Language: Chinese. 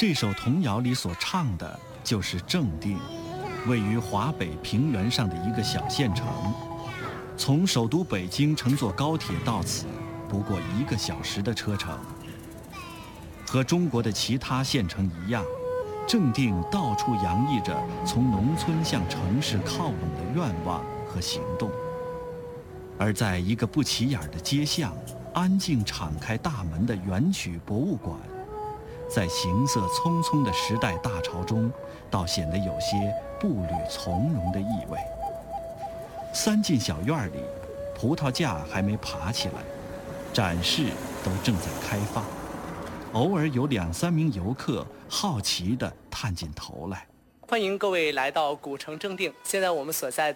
这首童谣里所唱的就是正定，位于华北平原上的一个小县城。从首都北京乘坐高铁到此，不过1个小时的车程。和中国的其他县城一样，正定到处洋溢着从农村向城市靠拢的愿望和行动。而在一个不起眼的街巷，安静敞开大门的元曲博物馆，在行色匆匆的时代大潮中，倒显得有些步履从容的意味。3进小院里，葡萄架还没爬起来，展示都正在开放，偶尔有2、3名游客好奇地探进头来。 欢迎各位来到古城正定，现在我们所在